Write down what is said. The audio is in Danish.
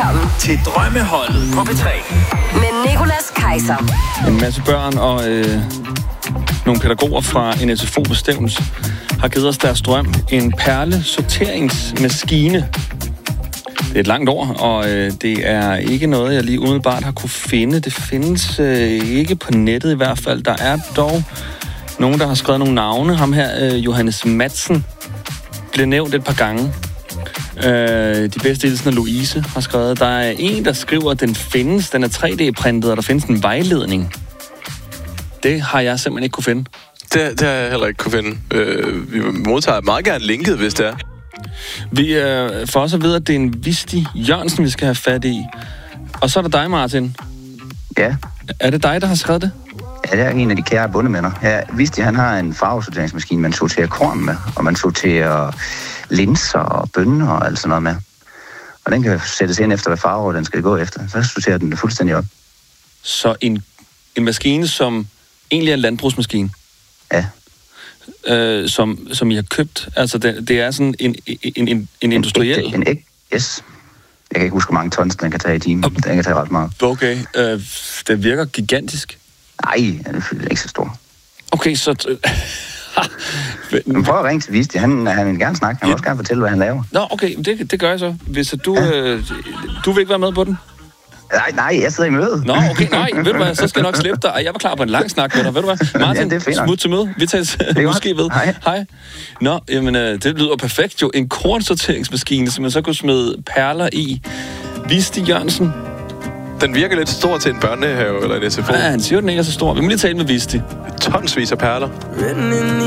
sammen til Drømmeholdet på P3 med Nicolas Kaiser. En masse børn og nogle pædagoger fra en SFO på Stevns har givet os deres drøm. En perlesorteringsmaskine. Det er et langt ord, og det er ikke noget, jeg lige umiddelbart har kunne finde. Det findes ikke på nettet i hvert fald. Der er dog nogen, der har skrevet nogle navne. Ham her, Johannes Madsen, bliver nævnt et par gange. De bedste hilsen af Louise har skrevet. Der er en, der skriver, at den findes. Den er 3D-printet, og der findes en vejledning. Det har jeg simpelthen ikke kunne finde. Det har jeg heller ikke kunne finde. Vi modtager meget gerne linket, hvis det er. Vi får også at vide, at det er en Visti Jørgensen, vi skal have fat i. Og så er der dig, Martin. Ja. Er det dig, der har skrevet det? Ja, det er en af de kære bundemænder. Ja, Visti, han har en farvesorteringsmaskine, man sorterer korn med, og man sorterer linser og bønner og alt sådan noget med. Og den kan sættes ind efter, hvad farve den skal gå efter. Så sorterer den fuldstændig op. Så en maskine, som egentlig er en landbrugsmaskine? Ja. Som I har købt? Altså, det er sådan en industriel? Yes. Jeg kan ikke huske, hvor mange tons den kan tage i timen. Den kan tage ret meget. Okay. Den virker gigantisk? Nej, den er ikke så stor. Okay, så... Men prøv at ringe til Visti. Han vil gerne snakke. Han vil også gerne fortælle, hvad han laver. Nå, okay. Det gør jeg så. Hvis du vil ikke være med på den? Nej, jeg sidder i møde. Nå, okay, nej. Ved du hvad, så skal jeg nok slippe dig. Jeg var klar på en lang snak med dig. Ved du hvad? Martin, ja, smut til møde. Vi tages måske ved. Hej. Nå, jamen, det lyder perfekt jo. En kornsorteringsmaskine, som man så kunne smide perler i. Visti Jørgensen. Den virker lidt stor til en børnehave eller en SFO. Ja, han siger, den ikke er så stor. Vi må lige tale med Visti. Tonsvis af perler.